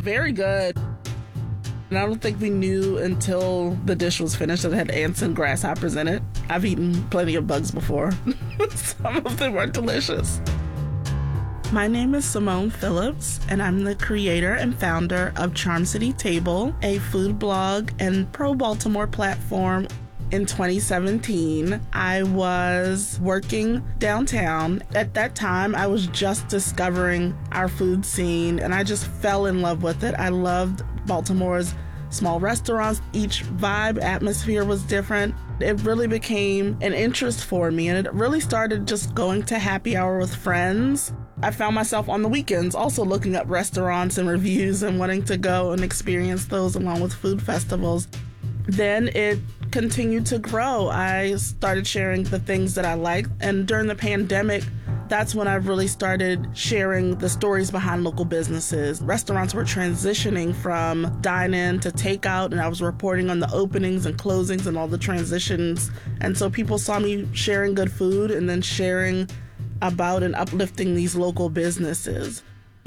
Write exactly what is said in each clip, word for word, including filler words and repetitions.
very good. And I don't think we knew until the dish was finished that it had ants and grasshoppers in it. I've eaten plenty of bugs before. Some of them are delicious. My name is Simone Phillips, and I'm the creator and founder of Charm City Table, a food blog and pro-Baltimore platform. In twenty seventeen, I was working downtown. At that time, I was just discovering our food scene, and I just fell in love with it. I loved Baltimore's small restaurants. Each vibe, atmosphere was different. It really became an interest for me, and it really started just going to happy hour with friends. I found myself on the weekends also looking up restaurants and reviews and wanting to go and experience those along with food festivals. Then it continued to grow. I started sharing the things that I liked, and during the pandemic, that's when I really started sharing the stories behind local businesses. Restaurants were transitioning from dine-in to takeout, and I was reporting on the openings and closings and all the transitions. And so people saw me sharing good food and then sharing about and uplifting these local businesses.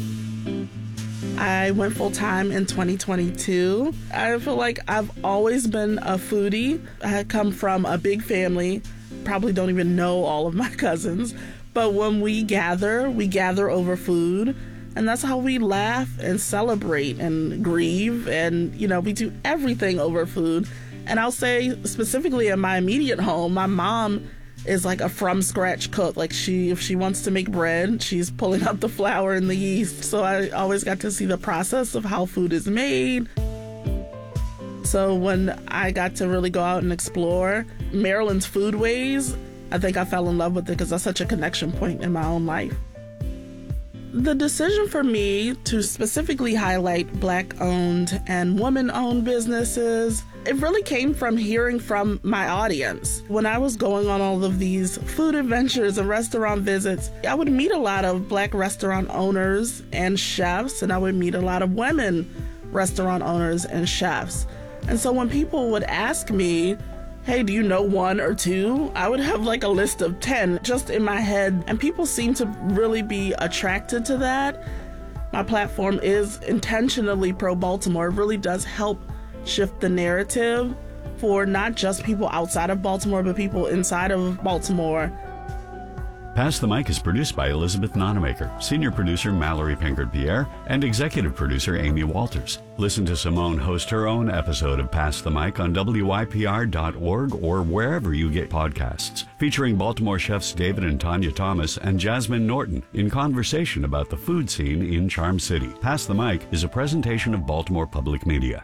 I went full-time in twenty twenty-two. I feel like I've always been a foodie. I come from a big family, probably don't even know all of my cousins, but when we gather, we gather over food, and that's how we laugh and celebrate and grieve, and, you know, we do everything over food. And I'll say specifically in my immediate home, my mom is like a from scratch cook. Like she, if she wants to make bread, she's pulling up the flour and the yeast. So I always got to see the process of how food is made. So when I got to really go out and explore Maryland's foodways, I think I fell in love with it because that's such a connection point in my own life. The decision for me to specifically highlight Black-owned and woman-owned businesses, it really came from hearing from my audience. When I was going on all of these food adventures and restaurant visits, I would meet a lot of Black restaurant owners and chefs, and I would meet a lot of women restaurant owners and chefs. And so when people would ask me, hey, do you know one or two? I would have like a list of ten just in my head, and people seem to really be attracted to that. My platform is intentionally pro-Baltimore. It really does help shift the narrative for not just people outside of Baltimore, but people inside of Baltimore. Pass the Mic is produced by Elizabeth Nonamaker, senior producer Mallory Pinkard-Pierre, and executive producer Amy Walters. Listen to Simone host her own episode of Pass the Mic on W Y P R dot org or wherever you get podcasts, featuring Baltimore chefs David and Tanya Thomas and Jasmine Norton in conversation about the food scene in Charm City. Pass the Mic is a presentation of Baltimore Public Media.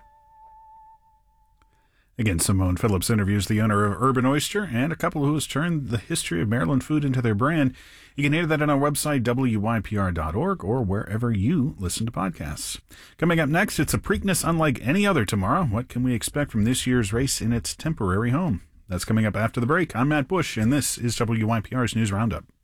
Again, Simone Phillips interviews the owner of Urban Oyster and a couple who has turned the history of Maryland food into their brand. You can hear that on our website, W Y P R dot org, or wherever you listen to podcasts. Coming up next, it's a Preakness unlike any other tomorrow. What can we expect from this year's race in its temporary home? That's coming up after the break. I'm Matt Bush, and this is W Y P R's News Roundup.